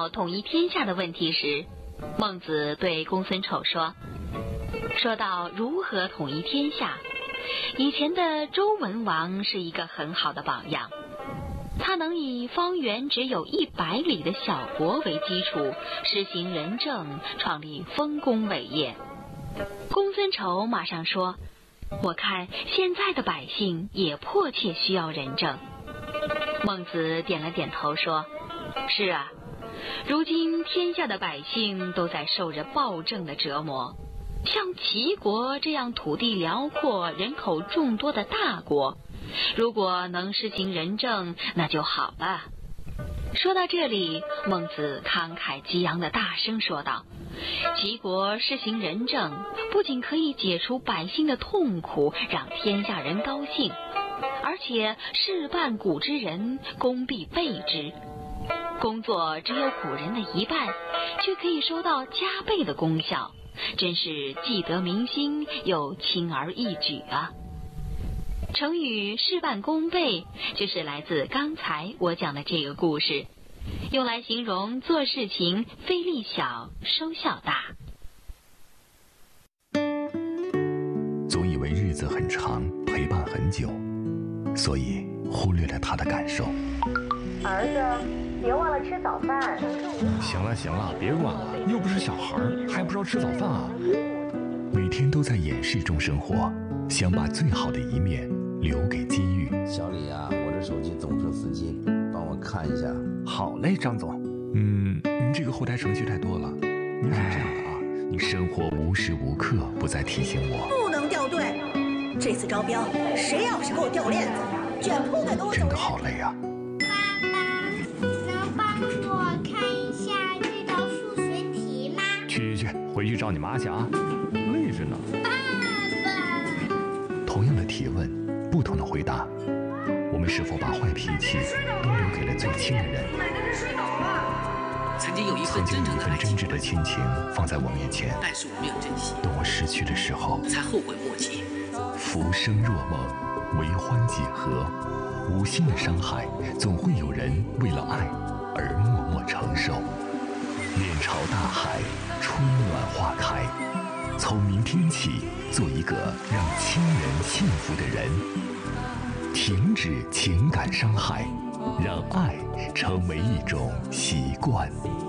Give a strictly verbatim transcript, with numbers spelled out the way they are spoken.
到统一天下的问题时，孟子对公孙丑说：说到如何统一天下，以前的周文王是一个很好的榜样。他能以方圆只有一百里的小国为基础，实行仁政，创立丰功伟业。公孙丑马上说：我看现在的百姓也迫切需要仁政。孟子点了点头说：是啊，如今天下的百姓都在受着暴政的折磨，像齐国这样土地辽阔、人口众多的大国，如果能实行仁政，那就好了。说到这里，孟子慷慨激昂地大声说道：齐国施行仁政，不仅可以解除百姓的痛苦，让天下人高兴，而且事半谷之人，功必倍之。工作只有古人的一半，却可以收到加倍的功效，真是既得民心又轻而易举啊。成语事半功倍就是来自刚才我讲的这个故事，用来形容做事情费力小收效大。 总以为日子很长，陪伴很久，所以忽略了他的感受。 儿子，别忘了吃早饭。 行了行了，别管了，又不是小孩，还不知道吃早饭啊。 每天都在掩饰中生活，想把最好的一面留给机遇。 小李啊，我这手机总是死机，帮我看一下。 好嘞，张总。 嗯，您这个后台程序太多了。您是这样的啊，你生活无时无刻不在提醒我， 不能掉队。这次招标，谁要是给我掉链子，卷铺盖都真的好累啊。 去去去，回去找你妈去啊，累着呢。 爸爸。 同样的提问，不同的回答，我们是否把坏脾气都留给了最亲的人？ 奶奶是睡倒了。 曾经有一份曾经有一份真挚的亲情放在我面前， 但是我没有珍惜。 等我失去的时候， 才后悔莫及。 浮生若梦，为欢几何？无心的伤害，总会有人为了爱而默默承受。面朝大海，春暖花开。从明天起，做一个让亲人幸福的人。停止情感伤害，让爱成为一种习惯。